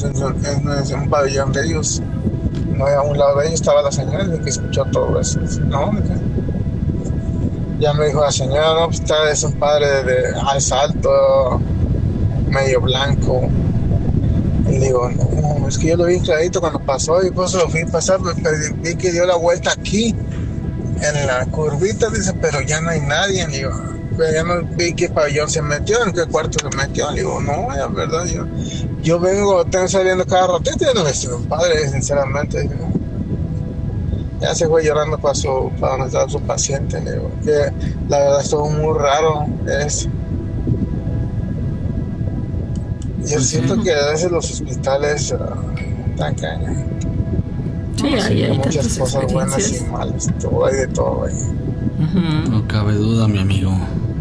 en un pabellón de ellos. No, a un lado de ellos estaba la señora de que escuchó todo eso. No, ya me dijo la señora, no, pues es un padre es alto, medio blanco. Y digo, no, es que yo lo vi clarito cuando pasó y pues lo fui a pasar, pero vi que dio la vuelta aquí, en la curvita, dice, pero ya no hay nadie. Le digo, pero ya no vi qué pabellón se metió, en qué cuarto se metió. Le digo, no, es verdad, yo tengo saliendo cada ratito y no es un padre, sinceramente. Ya se fue llorando para donde estaba su paciente. Le digo, que la verdad estuvo muy raro eso. Yo siento que a veces los hospitales están caña. Sí, hay muchas cosas buenas y malas, hay de todo ahí. No cabe duda, mi amigo.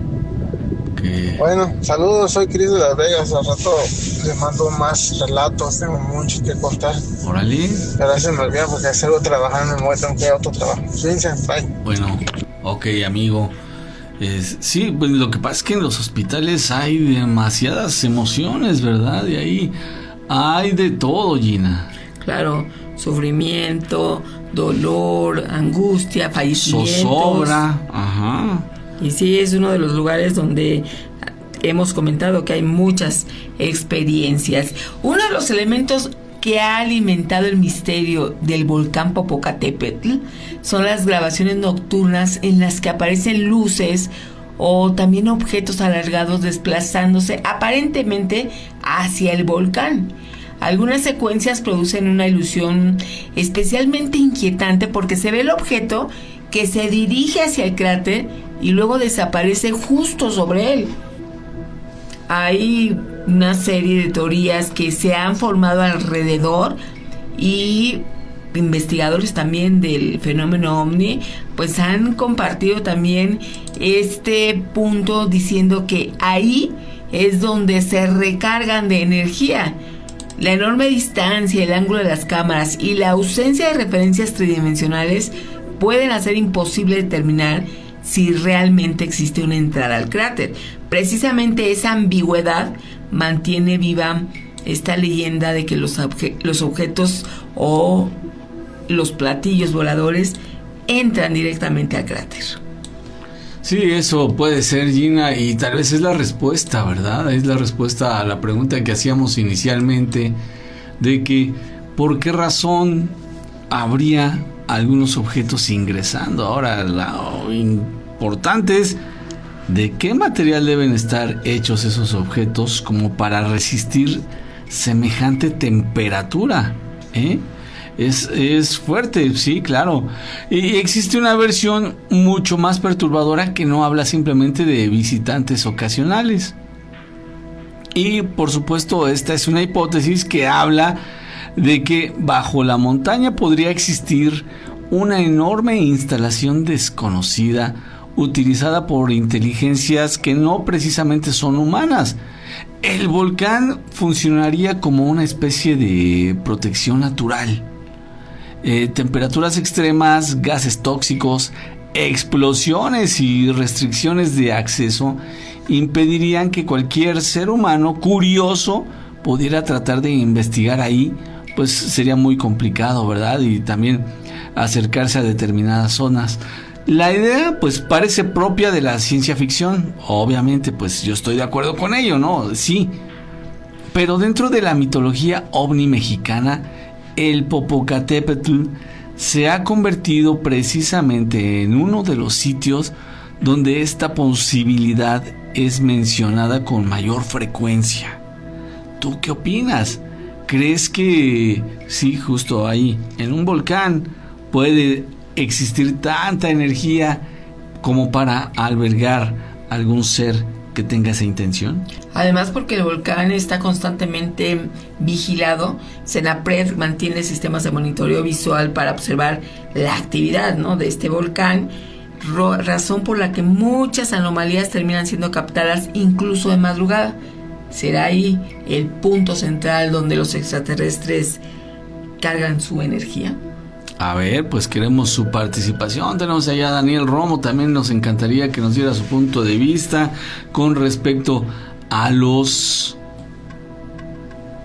Bueno, saludos, soy Cris de Las Vegas. Al rato les mando más relatos, tengo muchos que contar. Órale. Pero a veces me olvido porque salgo trabajando y me voy a tener otro trabajo. Bye. Bueno, ok, amigo. Sí, pues lo que pasa es que en los hospitales hay demasiadas emociones, ¿verdad? Y ahí hay de todo, Gina. Claro, sufrimiento, dolor, angustia, fallecimientos. Zozobra, ajá. Y sí, es uno de los lugares donde hemos comentado que hay muchas experiencias. Uno de los elementos que ha alimentado el misterio del volcán Popocatépetl son las grabaciones nocturnas en las que aparecen luces o también objetos alargados desplazándose aparentemente hacia el volcán. Algunas secuencias producen una ilusión especialmente inquietante porque se ve el objeto que se dirige hacia el cráter y luego desaparece justo sobre él. Hay una serie de teorías que se han formado alrededor y investigadores también del fenómeno ovni pues han compartido también este punto diciendo que ahí es donde se recargan de energía. La enorme distancia, el ángulo de las cámaras y la ausencia de referencias tridimensionales pueden hacer imposible determinar si realmente existe una entrada al cráter. Precisamente esa ambigüedad mantiene viva esta leyenda de que los objetos o los platillos voladores entran directamente al cráter. Sí, eso puede ser, Gina, y tal vez es la respuesta, ¿verdad? Es la respuesta a la pregunta que hacíamos inicialmente de que ¿por qué razón habría algunos objetos ingresando? Ahora, lo importante es de qué material deben estar hechos esos objetos como para resistir semejante temperatura, ¿eh? Es fuerte, sí, claro. Y existe una versión mucho más perturbadora que no habla simplemente de visitantes ocasionales. Y por supuesto, esta es una hipótesis que habla de que bajo la montaña podría existir una enorme instalación desconocida utilizada por inteligencias que no precisamente son humanas. El volcán funcionaría como una especie de protección natural. Temperaturas extremas, gases tóxicos, explosiones y restricciones de acceso impedirían que cualquier ser humano curioso pudiera tratar de investigar ahí, pues sería muy complicado, ¿verdad? Y también acercarse a determinadas zonas. La idea pues parece propia de la ciencia ficción, obviamente pues yo estoy de acuerdo con ello, ¿no? Sí, pero dentro de la mitología ovni mexicana, el Popocatépetl se ha convertido precisamente en uno de los sitios donde esta posibilidad es mencionada con mayor frecuencia. ¿Tú qué opinas? ¿Crees que sí, justo ahí, en un volcán, puede existir tanta energía como para albergar algún ser que tenga esa intención? Además, porque el volcán está constantemente vigilado, Senapred mantiene sistemas de monitoreo visual para observar la actividad, ¿no?, de este volcán, razón por la que muchas anomalías terminan siendo captadas incluso de madrugada. ¿Será ahí el punto central donde los extraterrestres cargan su energía? A ver, pues queremos su participación. Tenemos allá a Daniel Romo, también nos encantaría que nos diera su punto de vista con respecto a los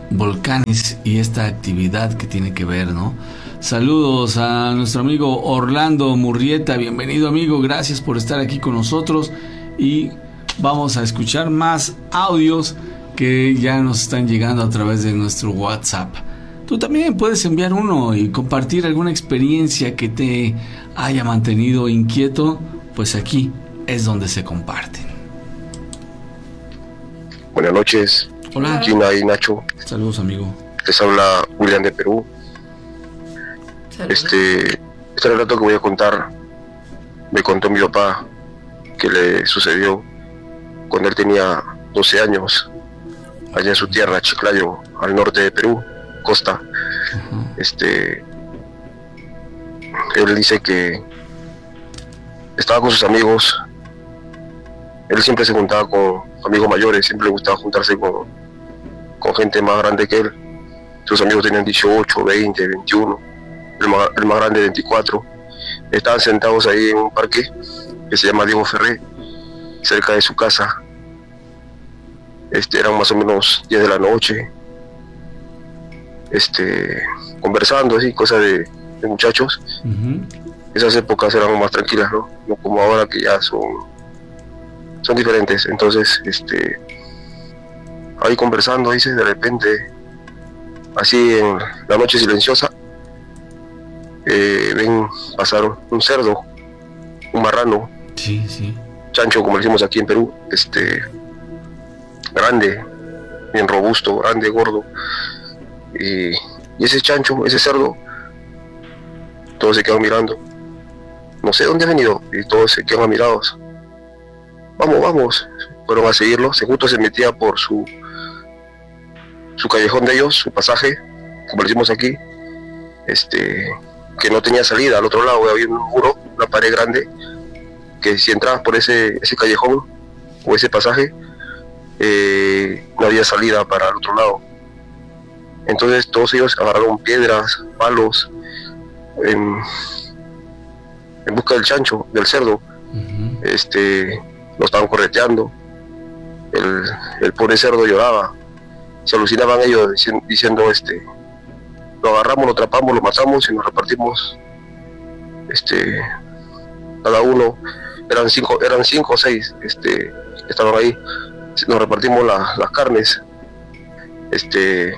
volcanes y esta actividad que tiene que ver, ¿no? Saludos a nuestro amigo Orlando Murrieta, bienvenido amigo, gracias por estar aquí con nosotros y vamos a escuchar más audios que ya nos están llegando a través de nuestro WhatsApp. Tú también puedes enviar uno y compartir alguna experiencia que te haya mantenido inquieto, pues aquí es donde se comparten. Buenas noches. Hola. Gina y Nacho. Saludos, amigo. Les habla William de Perú. Saludos. Este relato que voy a contar me contó mi papá que le sucedió cuando él tenía 12 años allá en su tierra, Chiclayo, al norte de Perú, costa. Él dice que estaba con sus amigos. Él siempre se juntaba con amigos mayores, siempre le gustaba juntarse con gente más grande que él. Sus amigos tenían 18, 20, 21, el más grande 24. Estaban sentados ahí en un parque que se llama Diego Ferré, cerca de su casa. Eran más o menos 10 de la noche, conversando así, cosas de muchachos. Esas épocas eran más tranquilas, ¿no? No como ahora que ya son diferentes. Entonces, ahí conversando, dice, de repente, así en la noche silenciosa, ven pasar un cerdo, un marrano, chancho, como le decimos aquí en Perú, grande, bien robusto, grande, gordo, y ese chancho, ese cerdo, todos se quedan mirando. No sé dónde ha venido, y todos se quedan mirados. Vamos, fueron a seguirlo. Justo se metía por su callejón de ellos, su pasaje, como le decimos aquí, que no tenía salida. Al otro lado había un muro, una pared grande, que si entrabas por ese callejón o ese pasaje, no había salida para el otro lado. Entonces todos ellos agarraron piedras, palos, en busca del chancho, del cerdo. Lo estaban correteando. El pobre cerdo lloraba. Se alucinaban ellos diciendo, lo agarramos, lo atrapamos, lo matamos y nos repartimos, cada uno, eran cinco o seis, que estaban ahí, nos repartimos las carnes. El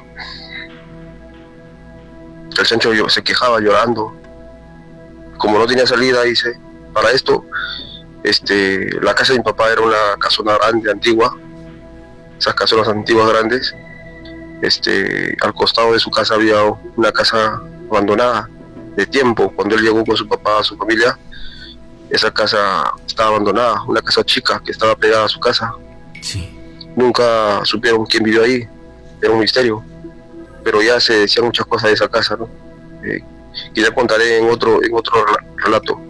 chancho se quejaba llorando, como no tenía salida, dice, para esto. La casa de mi papá era una casona grande, antigua, esas casonas antiguas grandes. Al costado de su casa había una casa abandonada de tiempo. Cuando él llegó con su papá, su familia, esa casa estaba abandonada, una casa chica que estaba pegada a su casa. Sí. Nunca supieron quién vivió ahí, era un misterio, pero ya se decían muchas cosas de esa casa, ¿no? Que ya contaré en otro relato.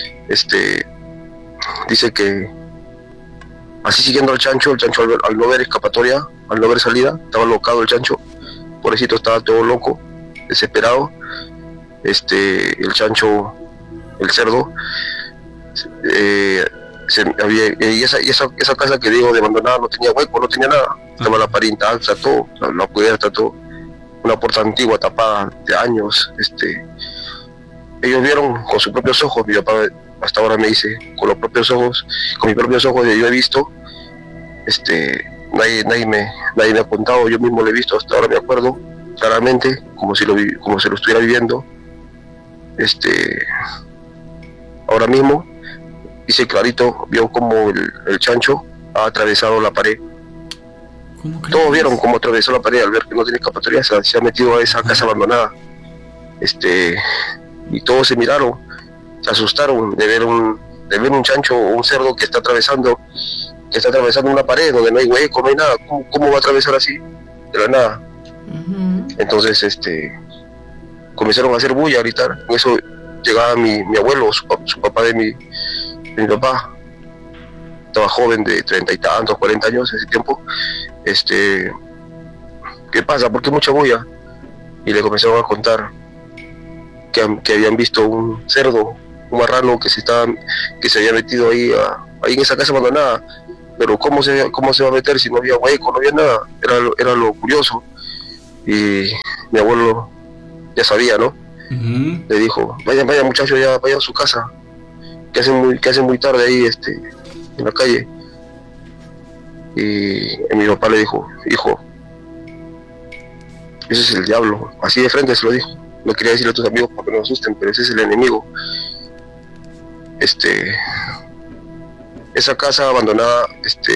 Dice que así siguiendo al chancho, al no ver escapatoria, al no ver salida, estaba alocado el chancho, pobrecito, estaba todo loco, desesperado. El chancho, el cerdo, esa casa que digo de abandonada no tenía hueco, no tenía nada, estaba la pared intacta, todo, la cubierta, todo, una puerta antigua tapada de años. Ellos vieron con sus propios ojos, mi papá hasta ahora me dice, con mis propios ojos yo he visto, nadie me ha contado, yo mismo lo he visto, hasta ahora me acuerdo claramente, como si lo estuviera viviendo. Ahora mismo, dice clarito, vio como el chancho ha atravesado la pared. Todos vieron cómo atravesó la pared al ver que no tiene escapatoria, se ha metido a esa casa abandonada. Y todos se miraron, se asustaron de ver un chancho o un cerdo que está atravesando una pared donde no hay hueco, no hay nada. ¿Cómo va a atravesar así de la nada? Entonces comenzaron a hacer bulla, a gritar. En eso llegaba mi abuelo, su papá de mi papá. Estaba joven, de 30 y tantos, 40 años ese tiempo. ¿Qué pasa? ¿Por qué mucha bulla? Y le comenzaron a contar que habían visto un cerdo, un marrano que se había metido ahí en esa casa abandonada. Pero ¿cómo se va a meter si no había hueco, no había nada? Era lo curioso. Y mi abuelo ya sabía, ¿no? Le dijo, vaya muchachos, ya vayan a su casa, que hacen muy tarde ahí en la calle. Y mi papá le dijo, hijo, ese es el diablo, así de frente se lo dijo. No quería decirle a tus amigos para que no asusten, pero ese es el enemigo. Esa casa abandonada,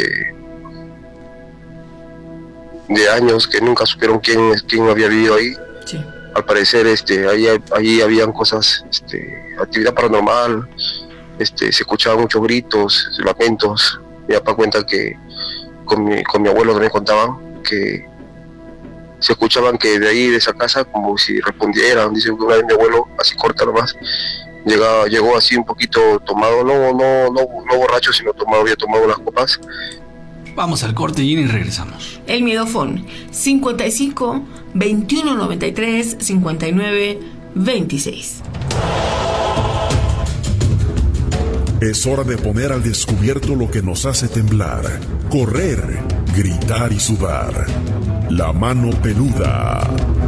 de años, que nunca supieron quién había vivido ahí. Sí. Al parecer, ahí habían cosas, actividad paranormal, se escuchaban muchos gritos, lamentos. Mi papá cuenta que con mi abuelo también contaban que se escuchaban que de ahí, de esa casa, como si respondieran. Dice que una vez mi abuelo, así corta nomás, llegó así un poquito tomado, no borracho, sino había tomado las copas. Vamos al corte, Gina, y regresamos. El Miedofón, 55 21 93 59 26. Es hora de poner al descubierto lo que nos hace temblar, correr, gritar y sudar. La mano peluda,